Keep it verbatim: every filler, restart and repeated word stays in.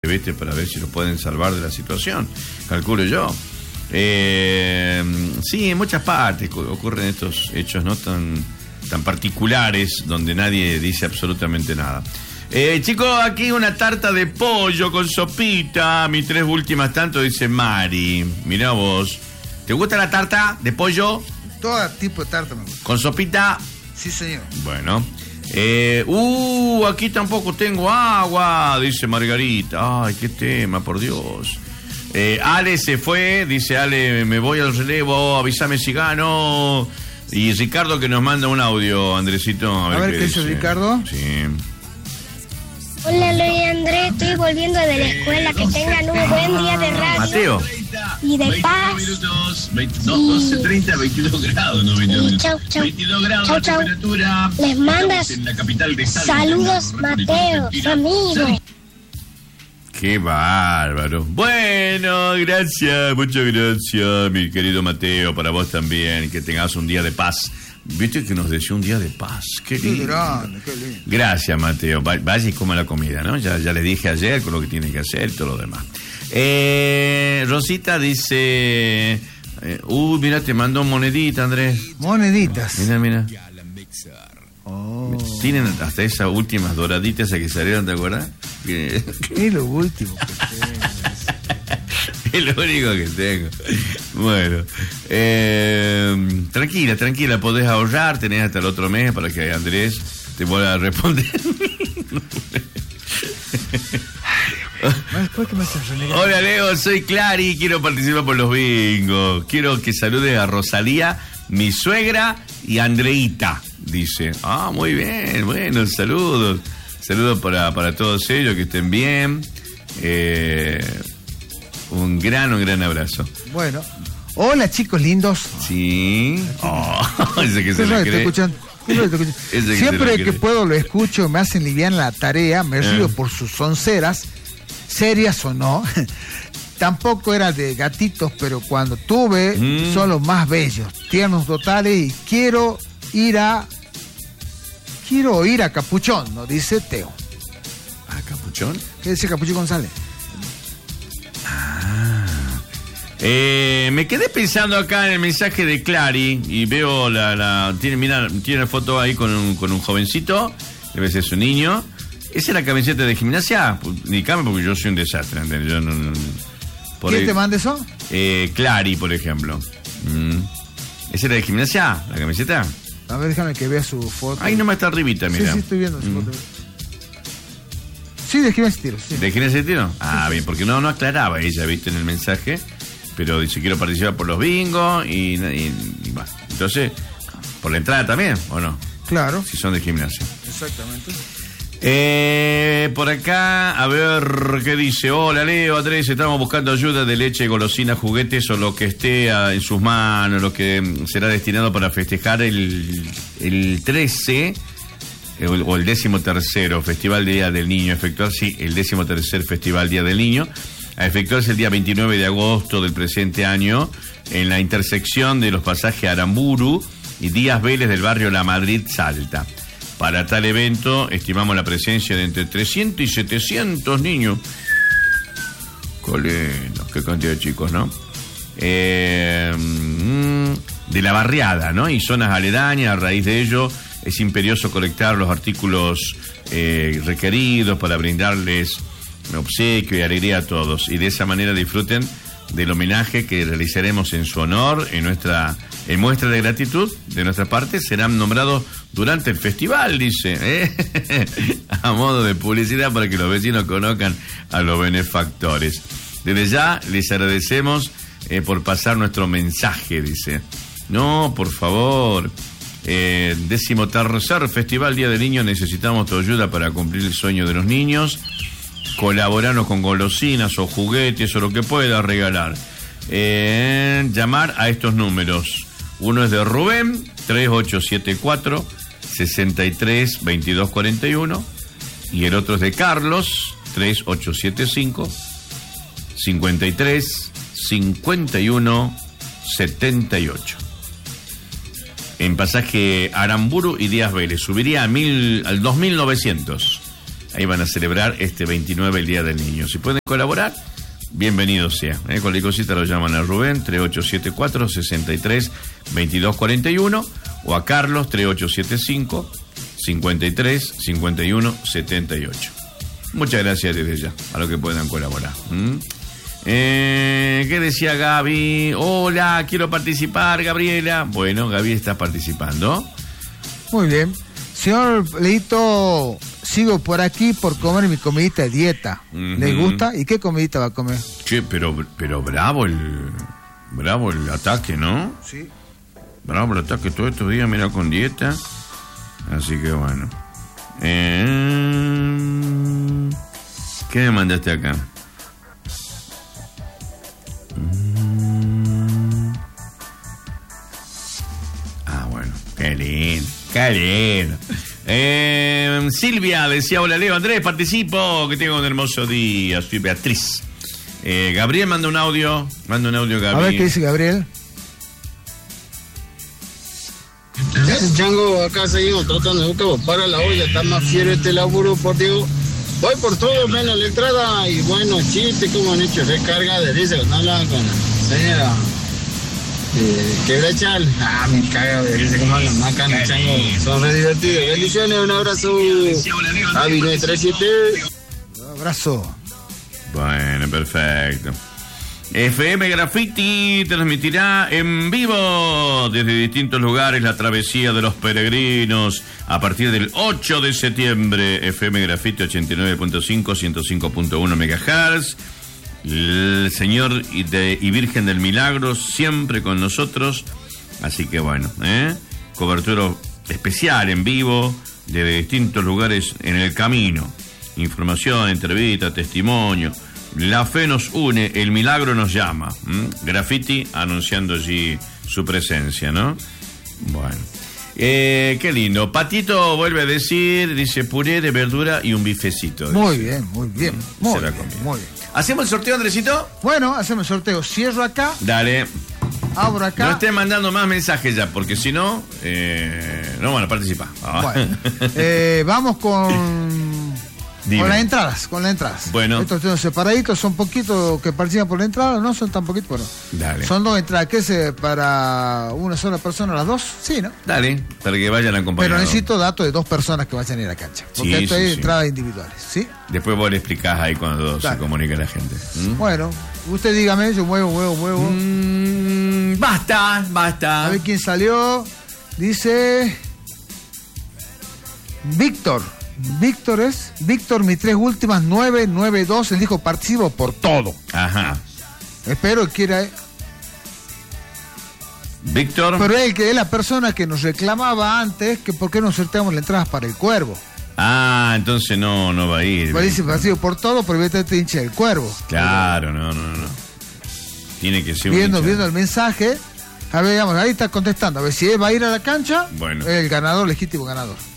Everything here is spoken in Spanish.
¿viste? Para ver si lo pueden salvar de la situación, calculo yo. Eh, sí, en muchas partes ocurren estos hechos no tan, tan particulares donde nadie dice absolutamente nada. Eh, chicos, aquí una tarta de pollo con sopita, mis tres últimas tanto, dice Mari. Mirá vos, ¿te gusta la tarta de pollo? Todo tipo de tarta me gusta. ¿Con sopita? Sí, señor. Bueno. Eh, uh, aquí tampoco tengo agua, dice Margarita. Ay, qué tema, por Dios. Eh, Ale se fue, dice Ale, me voy al relevo, avísame si gano. Y Ricardo que nos manda un audio, Andresito. A ver, a ver qué, qué dice dice Ricardo. Sí. Hola, Luis Andrés, estoy volviendo de la escuela. Que tengan un buen día de radio. Mateo. Y de paz. Minutos, veintidós, doce, treinta, veintidós grados, no veintidós Y minutos. chau, chau. veintidós grados Chau, la chau. temperatura. Les mandas en la capital de Salta, saludos, en Mateo, su amigo. Qué bárbaro. Bueno, gracias, muchas gracias, mi querido Mateo, para vos también, que tengas un día de paz. Viste que nos deseó un día de paz. Qué Qué lindo. grande, qué lindo. Gracias, Mateo. Va- Vaya y coma la comida, ¿no? Ya, ya le dije ayer con lo que tiene que hacer y todo lo demás. Eh, Rosita dice... Eh, uy, mira, te mandó monedita, Andrés. Moneditas. Mira, mira. Oh. Tienen hasta esas últimas doraditas esas que salieron, ¿te acuerdas? Que... Es lo último que tengo. Es lo único que tengo. Bueno, eh, tranquila, tranquila, podés ahorrar, tenés hasta el otro mes para que Andrés te vuelva a responder. Después que me hacen renegar. Hola Leo, soy Clary, quiero participar por los bingos. Quiero que saludes a Rosalía, mi suegra y Andreita, dice. Ah, muy bien, bueno, saludos. Saludos para, para todos ellos, que estén bien. Eh, un gran, un gran abrazo. Bueno. Hola, chicos lindos. Sí. Oh, ese que se Eso lo que te cree. escuchan. Eso que te escuchan. Ese que se Siempre lo que cree. puedo lo escucho, me hacen liviar la tarea, me río Ah. por sus sonceras, serias o no. Tampoco era de gatitos, pero cuando tuve, Mm. son los más bellos, tiernos totales, y quiero ir a... Quiero ir a Capuchón, nos dice Teo. Ah, Capuchón. ¿Qué dice Capuchón González? Eh, me quedé pensando acá en el mensaje de Clary y veo la, la tiene, mira, tiene una foto ahí con un, con un jovencito, debe ser su niño. ¿Esa es la camiseta de gimnasia? Pues, ni cambio porque yo soy un desastre, ¿entendés? Yo no, no- por ¿Quién ahí- te manda eso? Eh, Clary, por ejemplo. Mm. ¿Esa era de gimnasia, la camiseta? A ver, déjame que vea su foto. Ahí nomás está arribita, Sí, mira. sí, estoy viendo su Mm. foto. Sí, de Gimnasia Tiro, sí. ¿De gimnasia tiro? Ah, bien, porque no, no aclaraba ella, viste, en el mensaje. Pero dice, quiero participar por los bingos y, y, y bueno. Entonces, por la entrada también, ¿o no? Claro, Si son de gimnasia. exactamente. Eh, por acá, a ver qué dice. Hola Leo, Andrés, estamos buscando ayuda de leche, golosinas, juguetes o lo que esté ah, en sus manos, lo que mm, será destinado para festejar el, el trece eh, o el, o el décimo tercero Festival Día del Niño. Efectuar, sí, el décimo tercer Festival Día del Niño. A efectuarse el día veintinueve de agosto del presente año en la intersección de los pasajes Aramburu y Díaz Vélez del barrio La Madrid, Salta. Para tal evento estimamos la presencia de entre trescientos y setecientos niños. Qué lindo, qué cantidad de chicos, ¿no? Eh, mm, de la barriada, ¿no? Y zonas aledañas. A raíz de ello es imperioso colectar los artículos eh, requeridos para brindarles obsequio y alegría a todos. Y de esa manera disfruten del homenaje que realizaremos en su honor, en nuestra en muestra de gratitud de nuestra parte. Serán nombrados durante el festival, dice, ¿eh? A modo de publicidad para que los vecinos conozcan a los benefactores. Desde ya les agradecemos eh, por pasar nuestro mensaje, dice. No, por favor. Eh, décimo tercer Festival Día del Niño, necesitamos tu ayuda para cumplir el sueño de los niños. Colaborarnos con golosinas o juguetes o lo que pueda regalar. Eh, llamar a estos números. Uno es de Rubén, tres ocho siete cuatro, seis tres, dos dos cuatro uno. Y el otro es de Carlos, tres ocho siete cinco, cinco tres, cinco uno, siete ocho. En pasaje Aramburu y Díaz Vélez. Subiría a mil, al dos mil novecientos. Ahí van a celebrar este veintinueve el Día del Niño. Si pueden colaborar, bienvenido sea. ¿eh? Cualquier cosita lo llaman a Rubén, tres ocho siete cuatro, seis tres, dos dos cuatro uno, o a Carlos, tres ocho siete cinco, cinco tres, cinco uno siete ocho. Muchas gracias desde ya a los que puedan colaborar. ¿Mm? Eh, ¿Qué decía Gaby? Hola, quiero participar, Gabriela. Bueno, Gaby está participando. Muy bien. Señor Leito, sigo por aquí por comer mi comidita de dieta. Uh-huh. ¿Les gusta? ¿Y qué comidita va a comer? Che, pero, pero bravo el bravo el ataque, ¿no? Sí. Bravo el ataque todos estos días, mira, con dieta. Así que bueno. Eh, ¿Qué me mandaste acá? Ah, bueno, qué lindo, qué lindo. Eh, Silvia decía, hola Leo, Andrés, participo, que tengo un hermoso día, soy Beatriz. Eh, Gabriel manda un audio, manda un audio Gabriel. A ver qué dice Gabriel. Chango, acá seguimos tratando de buscar para la olla, está más fiero este laburo, por Dios. Voy por todo menos la entrada y bueno, chiste, como han hecho recarga de risa cuando hablaban con la señora eh, Quebrachal. Ah, me caga de risa como hablan acá en el Chango, son re divertidos. Bendiciones, un abrazo. Avi nueve tres siete. Un abrazo. Bueno, perfecto. F M Graffiti transmitirá en vivo desde distintos lugares la travesía de los peregrinos a partir del ocho de septiembre. F M Graffiti ochenta y nueve punto cinco, ciento cinco punto uno megahertz. El Señor y, de, y Virgen del Milagro siempre con nosotros. Así que bueno, ¿eh? cobertura especial en vivo desde distintos lugares en el camino. Información, entrevista, testimonio. La fe nos une, el milagro nos llama. ¿Mm? Graffiti anunciando allí su presencia, ¿no? Bueno. Eh, qué lindo. Patito vuelve a decir, dice puré de verdura y un bifecito. Dice. Muy bien, muy bien. Muy Se la bien, comió. muy bien. ¿Hacemos el sorteo, Andresito? Bueno, hacemos el sorteo. Cierro acá, Dale. abro acá. No estén mandando más mensajes ya, porque si no, eh, no van a participar. Ah. Bueno, eh, vamos con... Dime. Con las entradas, con las entradas. Bueno. Estos tenemos separaditos, son poquitos que participan por la entrada, no son tan poquitos, bueno. Dale. Son dos entradas, ¿qué es eh, para una sola persona las dos? Sí, ¿no? Dale, para que vayan acompañados. Pero necesito datos de dos personas que vayan a ir a la cancha. Porque Sí, esto sí, es sí. entradas individuales, ¿sí? Después vos le explicás ahí cuando Dale. se comunica la gente. ¿Mm? Bueno, usted dígame, yo muevo, muevo, muevo. Mm, basta, basta. A ver quién salió. Dice... Víctor. Víctor es... Víctor, mis tres últimas, nueve nueve dos. Él dijo, participo por todo. Ajá. Espero que quiera... Víctor. Pero él, que es la persona que nos reclamaba antes que por qué no sorteamos las entradas para el Cuervo. Ah, entonces no, no va a ir. Me dice, partido por todo, pero vete a este hincha del Cuervo. Claro, no, no, no. Tiene que ser un Viendo, hincha. viendo el mensaje, a ver, digamos, ahí está contestando. A ver si él va a ir a la cancha, Bueno. el ganador, legítimo ganador.